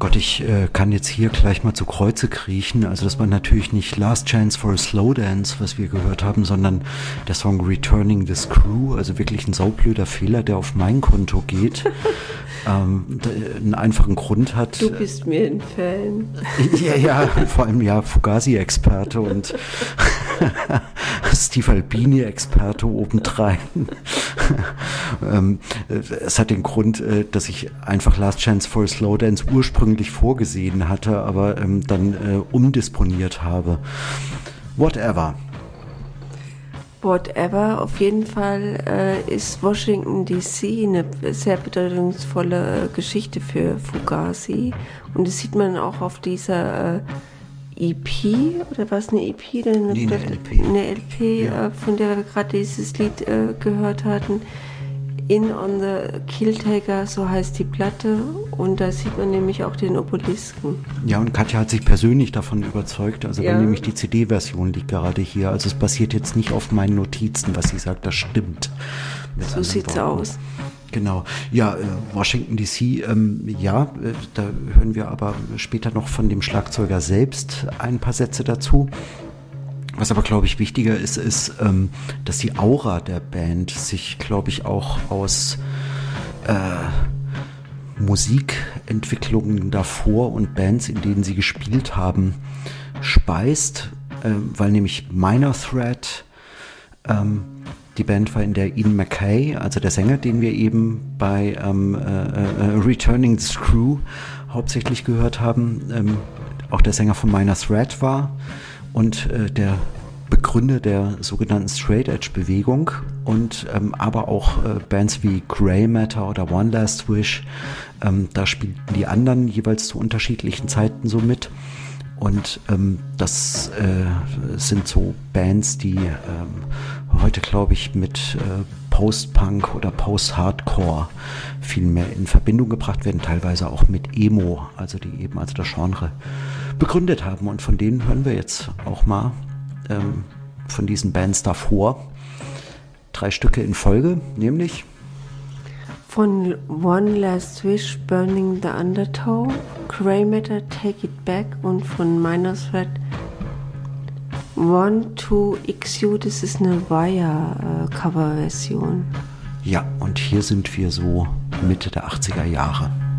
Gott, ich kann jetzt hier gleich mal zu Kreuze kriechen. Also das war natürlich nicht Last Chance for a Slow Dance, was wir gehört haben, sondern der Song Returning the Screw. Also wirklich ein saublöder Fehler, der auf mein Konto geht. Einen einfachen Grund hat. Du bist mir ein Fan. Ja, vor allem ja Fugazi-Experte und Steve Albini-Experte obendrein. Es hat den Grund, dass ich einfach Last Chance for a Slow Dance ursprünglich vorgesehen hatte, aber dann umdisponiert habe. Whatever, auf jeden Fall ist Washington D.C. eine sehr bedeutungsvolle Geschichte für Fugazi. Und das sieht man auch auf dieser EP, oder war es eine EP? Eine LP. Eine LP, ja. Von der wir gerade dieses Lied gehört hatten. In on the Killtaker, so heißt die Platte, und da sieht man nämlich auch den Obelisken. Ja, und Katja hat sich persönlich davon überzeugt, also weil nämlich die CD-Version liegt gerade hier, also es basiert jetzt nicht auf meinen Notizen, was sie sagt, das stimmt. So sieht's aus. Genau, ja, Washington D.C., da hören wir aber später noch von dem Schlagzeuger selbst ein paar Sätze dazu. Was aber, glaube ich, wichtiger ist, dass die Aura der Band sich, glaube ich, auch aus Musikentwicklungen davor und Bands, in denen sie gespielt haben, speist, weil nämlich Minor Threat, die Band war, in der Ian MacKaye, also der Sänger, den wir eben bei Returning the Screw hauptsächlich gehört haben, auch der Sänger von Minor Threat war. Und der Begründer der sogenannten Straight Edge Bewegung und aber auch Bands wie Grey Matter oder One Last Wish, da spielten die anderen jeweils zu unterschiedlichen Zeiten so mit. Und das sind so Bands, die heute, glaube ich, mit Post-Punk oder Post-Hardcore viel mehr in Verbindung gebracht werden, teilweise auch mit Emo, also die eben das Genre begründet haben. Und von denen hören wir jetzt auch mal von diesen Bands davor 3 Stücke in Folge, nämlich von One Last Wish, Burning the Undertow, Grey Matter, Take It Back, und von Minor Threat 12XU, das ist eine Wire-Cover-Version. Ja, und hier sind wir so Mitte der 80er Jahre.